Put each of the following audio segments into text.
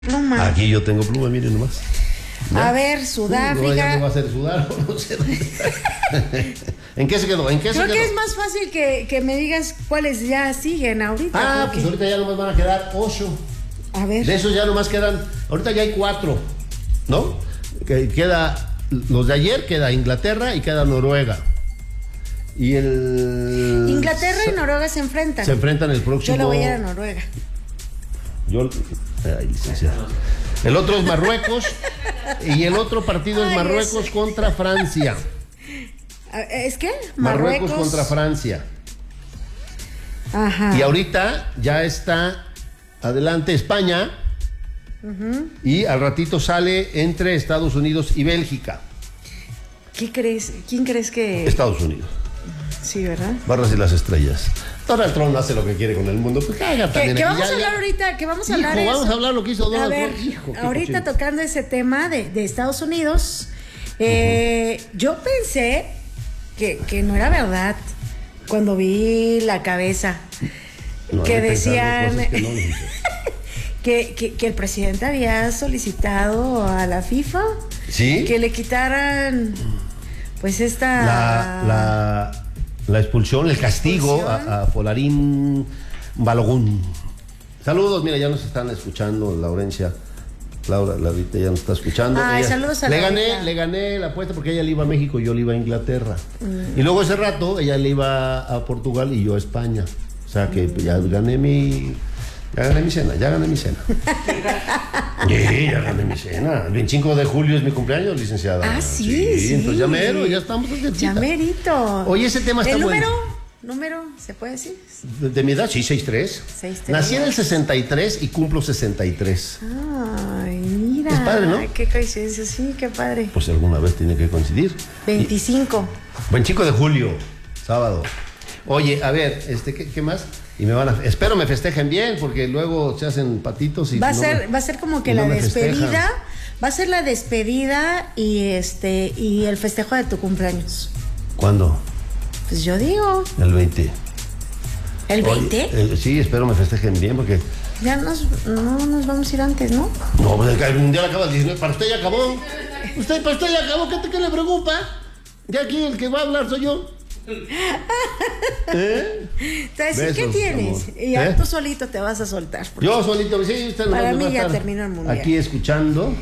Pluma. Aquí yo tengo pluma, miren nomás. ¿Ya? A ver, Sudáfrica. No, ya me va a hacer sudar, no sé. ¿En qué se quedó? Creo que es más fácil que me digas cuáles ya siguen ahorita. Ah, porque... pues ahorita ya nomás van a quedar 8. A ver. De esos ya nomás quedan, ahorita ya hay 4, ¿no? Queda, los de ayer queda Inglaterra y queda Noruega. Y el... Inglaterra y Noruega se enfrentan. Se enfrentan el próximo... Yo le voy a ir a Noruega. Ay, licenciado. El otro es Marruecos y el otro partido es Marruecos contra Francia. ¿Es qué? Marruecos contra Francia. Ajá. Y ahorita ya está adelante España. Y al ratito sale entre Estados Unidos y Bélgica. ¿Qué crees? ¿Quién crees que...? Estados Unidos. Sí, ¿verdad? Barras y las estrellas. Donald Trump hace lo que quiere con el mundo. Pues caga también. ¿Qué vamos a hablar ahorita? ¿Qué vamos a hablar? Vamos a hablar lo que hizo Donald Trump. Hijo, ahorita tocando ese tema de Estados Unidos, yo pensé que no era verdad cuando vi la cabeza. No, que decían que el presidente había solicitado a la FIFA, ¿sí?, que le quitaran pues esta... La expulsión, el castigo a Folarín Balogun. Saludos, mira, ya nos están escuchando, Laurencia. Laura ya nos está escuchando. Ay, saludos a le gané la apuesta porque ella le iba a México y yo le iba a Inglaterra. Y luego ese rato ella le iba a Portugal y yo a España. O sea que ya gané mi cena. Sí, ya gané mi cena. El 25 de julio es mi cumpleaños, licenciada. Ah, sí. Entonces ya mero, ya estamos. Ya merito. Oye, ese tema está bueno. ¿Número se puede decir? De mi edad, sí, 6'3". Nací en el 63 y cumplo 63. Ay, mira. Es padre, ¿no? Qué coincidencia, sí, qué padre. Pues alguna vez tiene que coincidir. 25. 25 de julio, sábado. Oye, a ver, ¿qué más? Y espero me festejen bien, porque luego se hacen patitos y va a ser como que la despedida. Va a ser la despedida y el festejo de tu cumpleaños. ¿Cuándo? Pues yo digo. El 20. ¿El 20? Oye, sí, espero me festejen bien, porque... Ya no nos vamos a ir antes, ¿no? No, pues el mundial acaba el 19. Para usted ya acabó. Para usted ya acabó, ¿qué le preocupa? Ya aquí el que va a hablar soy yo. Entonces, ¿qué tienes? Amor. Y ya tú solito te vas a soltar. Yo solito, sí, usted no para mí ya terminó el mundial. Aquí escuchando.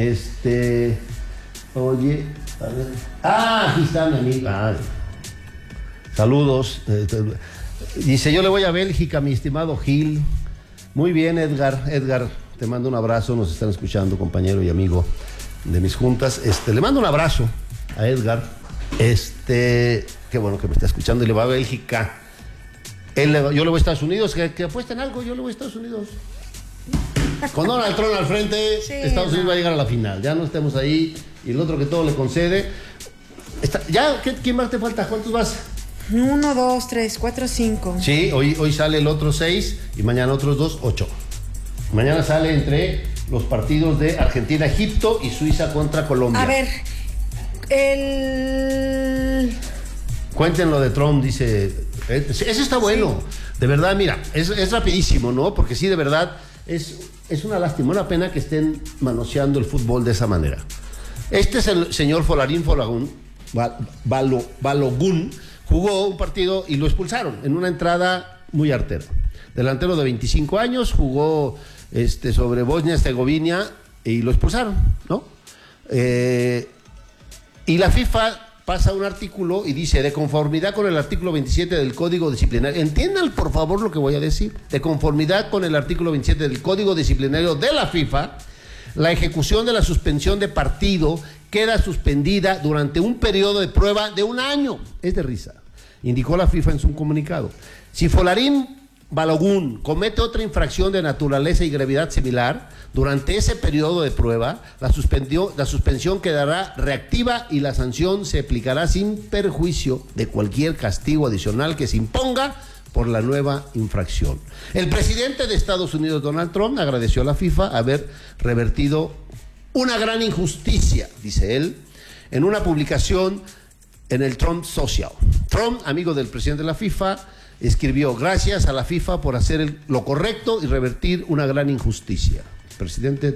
Oye, a ver. Aquí está mi amiga. Saludos. Dice, yo le voy a Bélgica, mi estimado Gil. Muy bien, Edgar, te mando un abrazo. Nos están escuchando, compañero y amigo de mis juntas. Le mando un abrazo a Edgar. Qué bueno que me está escuchando. Y le va a Bélgica. Yo le voy a Estados Unidos. Que apuesten algo, yo le voy a Estados Unidos. Con Donald Trump al frente, sí, Estados Unidos va a llegar a la final. Ya no estemos ahí. Y el otro que todo le concede. ¿Quién más te falta? ¿Cuántos vas? 1, 2, 3, 4, 5. Sí, hoy sale el otro 6 y mañana otros 2, 8. Mañana sale entre los partidos de Argentina, Egipto y Suiza contra Colombia. A ver, Cuenten lo de Trump, dice. Eso está bueno. Sí. De verdad, mira, es rapidísimo, ¿no? Porque sí, de verdad, es una lástima, una pena que estén manoseando el fútbol de esa manera. Este es el señor Folarín Balogun. Jugó un partido y lo expulsaron en una entrada muy artera. Delantero de 25 años, jugó sobre Bosnia-Herzegovina y lo expulsaron, ¿no? Y la FIFA pasa un artículo y dice, de conformidad con el artículo 27 del Código Disciplinario, entiendan por favor lo que voy a decir, de conformidad con el artículo 27 del Código Disciplinario de la FIFA, la ejecución de la suspensión de partido queda suspendida durante un periodo de prueba de 1 año. Es de risa. Indicó la FIFA en su comunicado. Si Folarín Balogun comete otra infracción de naturaleza y gravedad similar, durante ese periodo de prueba, la suspensión quedará reactiva y la sanción se aplicará sin perjuicio de cualquier castigo adicional que se imponga por la nueva infracción. El presidente de Estados Unidos, Donald Trump, agradeció a la FIFA haber revertido una gran injusticia, dice él, en una publicación en el Trump Social. Trump, amigo del presidente de la FIFA, escribió: gracias a la FIFA por hacer lo correcto y revertir una gran injusticia. presidente